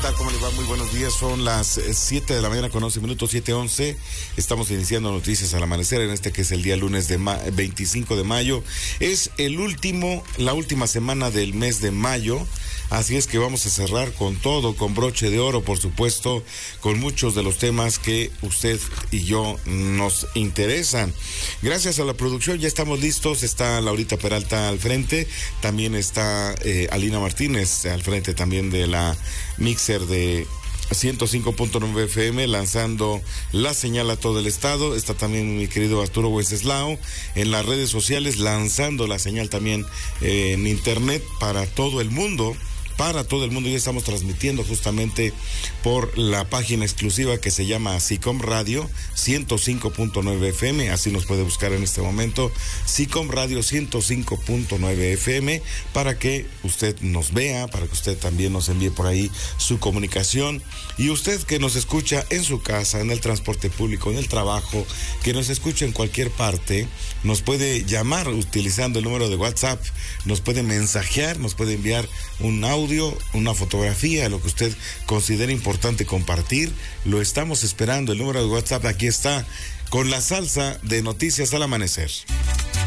tal? ¿Cómo les va? Muy buenos días. Son las 7 de la mañana con 11 minutos, 7:11. Estamos iniciando Noticias al Amanecer en este que es el día lunes de 25 de mayo. Es la última semana del mes de mayo. Así es que vamos a cerrar con todo, con broche de oro, por supuesto, con muchos de los temas que usted y yo nos interesan. Gracias a la producción ya estamos listos. Está Laurita Peralta al frente, también está Alina Martínez al frente también de la mixer de 105.9 FM, lanzando la señal a todo el estado. Está también mi querido Arturo Wenceslao en las redes sociales, lanzando la señal también en internet para todo el mundo. Ya estamos transmitiendo justamente por la página exclusiva que se llama SICOM Radio 105.9 FM, así nos puede buscar en este momento, SICOM Radio 105.9 FM, para que usted nos vea, para que usted también nos envíe por ahí su comunicación. Y usted que nos escucha en su casa, en el transporte público, en el trabajo, que nos escucha en cualquier parte, nos puede llamar utilizando el número de WhatsApp, nos puede mensajear, nos puede enviar un audio, una fotografía, lo que usted considere importante compartir. Lo estamos esperando. El número de WhatsApp aquí está, con la salsa de Noticias al Amanecer.